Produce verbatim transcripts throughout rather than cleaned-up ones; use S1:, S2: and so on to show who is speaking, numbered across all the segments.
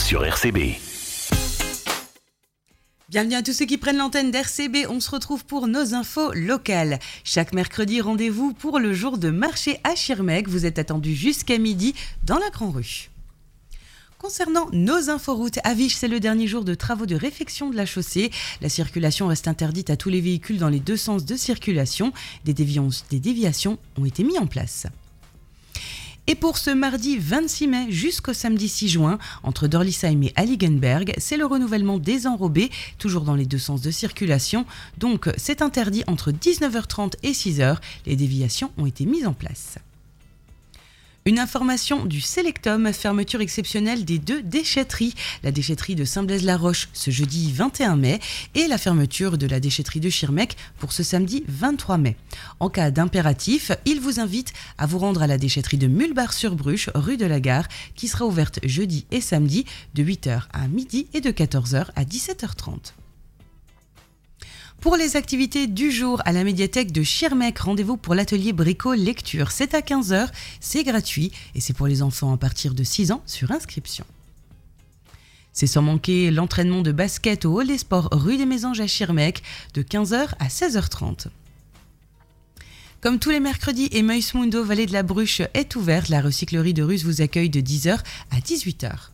S1: sur R C B.
S2: Bienvenue à tous ceux qui prennent l'antenne d'R C B, on se retrouve pour nos infos locales. Chaque mercredi, rendez-vous pour le jour de marché à Schirmeck. Vous êtes attendus jusqu'à midi dans la Grand Rue. Concernant nos inforoutes, à Viche, c'est le dernier jour de travaux de réfection de la chaussée. La circulation reste interdite à tous les véhicules dans les deux sens de circulation. Des, dévions, des déviations ont été mises en place. Et pour ce mardi vingt-six mai jusqu'au samedi six juin, entre Dorlisheim et Heiligenberg, c'est le renouvellement des enrobés, toujours dans les deux sens de circulation. Donc c'est interdit entre dix-neuf heures trente et six heures. Les déviations ont été mises en place. Une information du Selectum, fermeture exceptionnelle des deux déchetteries. La déchetterie de Saint-Blaise-la-Roche ce jeudi vingt et un mai et la fermeture de la déchetterie de Schirmeck pour ce samedi vingt-trois mai. En cas d'impératif, il vous invite à vous rendre à la déchetterie de Mulbar-sur-Bruche, rue de la Gare, qui sera ouverte jeudi et samedi de huit heures à midi et de quatorze heures à dix-sept heures trente. Pour les activités du jour à la médiathèque de Schirmeck, rendez-vous pour l'atelier Brico-Lecture. C'est à quinze heures, c'est gratuit et c'est pour les enfants à partir de six ans sur inscription. C'est sans manquer l'entraînement de basket au Hall des Sports rue des Mésanges à Schirmeck de quinze heures à seize heures trente. Comme tous les mercredis, Emmaüs Mundo, Vallée de la Bruche est ouverte. La recyclerie de Ruz vous accueille de dix heures à dix-huit heures.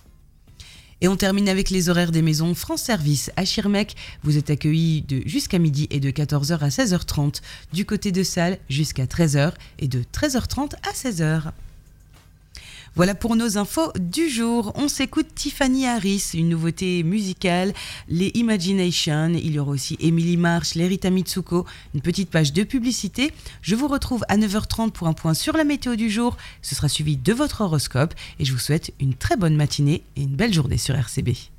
S2: Et on termine avec les horaires des maisons France Service. À Schirmeck, vous êtes accueillis de jusqu'à midi et de quatorze heures à seize heures trente. Du côté de Salles, jusqu'à treize heures et de treize heures trente à seize heures. Voilà pour nos infos du jour. On s'écoute Tiffany Harris, une nouveauté musicale, les Imagination. Il y aura aussi Emily Marsh, Lerita Mitsuko, une petite page de publicité. Je vous retrouve à neuf heures trente pour un point sur la météo du jour. Ce sera suivi de votre horoscope et je vous souhaite une très bonne matinée et une belle journée sur R C B.